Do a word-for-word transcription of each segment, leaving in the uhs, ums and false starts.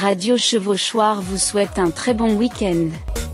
Radio Chevauchoir vous souhaite un très bon week-end.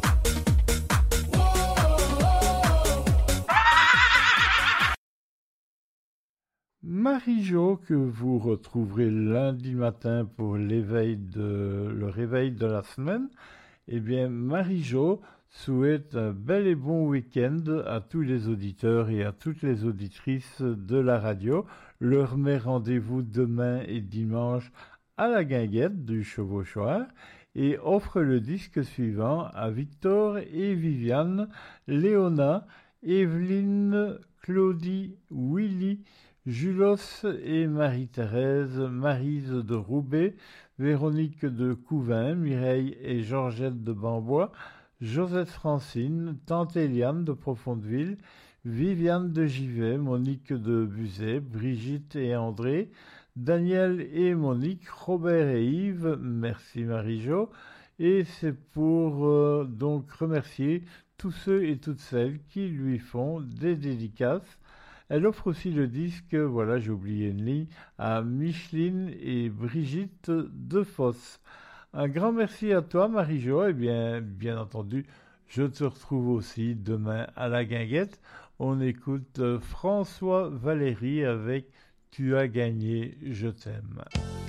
Marie-Jo, que vous retrouverez lundi matin pour l'éveil de, le réveil de la semaine, eh bien, Marie-Jo souhaite un bel et bon week-end à tous les auditeurs et à toutes les auditrices de la radio. Leur met rendez-vous demain et dimanche à la guinguette du Chevauchoir et offre le disque suivant à Victor et Viviane, Léona, Evelyne, Claudie, Willy, Julos et Marie-Thérèse, Maryse de Roubaix, Véronique de Couvin, Mireille et Georgette de Bambois, Josette Francine, Tante Eliane de Profondeville, Viviane de Givet, Monique de Buzet, Brigitte et André, Daniel et Monique, Robert et Yves, merci Marie-Jo, et c'est pour euh, donc remercier tous ceux et toutes celles qui lui font des dédicaces. Elle offre aussi le disque, voilà j'ai oublié une ligne, à Micheline et Brigitte Defosse. Un grand merci à toi Marie-Jo, et bien, bien entendu, je te retrouve aussi demain à la guinguette. On écoute François Valéry avec Tu as gagné, je t'aime.